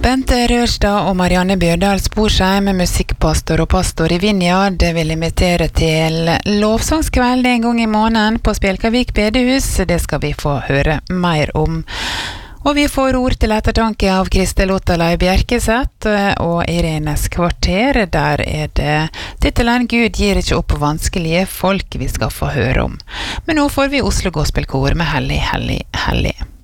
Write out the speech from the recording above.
Bente Rørstad og Marianne Bjørdal Sporsheim, musikkpastor og pastor i Vinjard, vil invitere til lovsangskveld en gang i måneden på Spjelkavik bedehus. Det skal vi få høre mer om. Og vi får ord til ettertanke av Kristel Otterlei Bjerkeseth og Irenes kvarter. Der det titelen «Gud gir ikke opp vanskelige folk» vi skal få høre om. Men nå får vi Oslo Gospelkor med Hellig, Hellig, Hellig.